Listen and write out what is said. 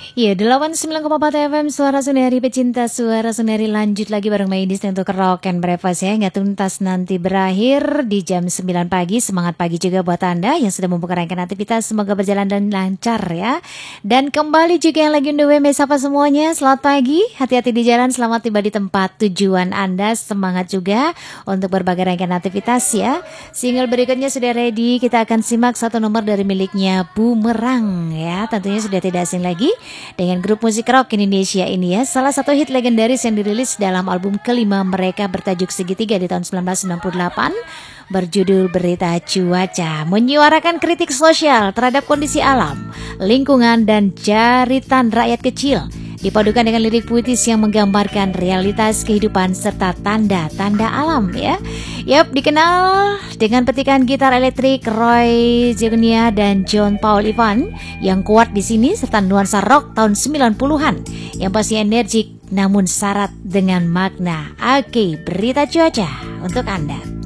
Iya, 89,4 FM Suara Suneri Pecinta Suara Suneri, lanjut lagi bareng Maidis untuk Rock and Breakfast ya. Nggak tuntas nanti berakhir di jam 9 pagi. Semangat pagi juga buat Anda yang sudah membuka rangkaian aktivitas. Semoga berjalan dan lancar ya. Dan kembali juga yang lagi on the way, sapa semuanya. Selamat pagi, hati-hati di jalan, selamat tiba di tempat tujuan Anda. Semangat juga untuk berbagai rangkaian aktivitas ya. Single berikutnya sudah ready. Kita akan simak satu nomor dari miliknya Bumerang ya. Tentunya sudah tidak asing lagi dengan grup musik rock Indonesia ini ya. Salah satu hit legendaris yang dirilis dalam album kelima mereka bertajuk Segitiga di tahun 1998 berjudul Berita Cuaca, menyuarakan kritik sosial terhadap kondisi alam, lingkungan dan jeritan rakyat kecil, dipadukan dengan lirik puitis yang menggambarkan realitas kehidupan serta tanda-tanda alam ya. Yap, dikenal dengan petikan gitar elektrik Roy Zeunia dan John Paul Ivan yang kuat di sini serta nuansa rock tahun 90-an yang pasti energik namun syarat dengan makna. Oke, Berita Cuaca untuk Anda.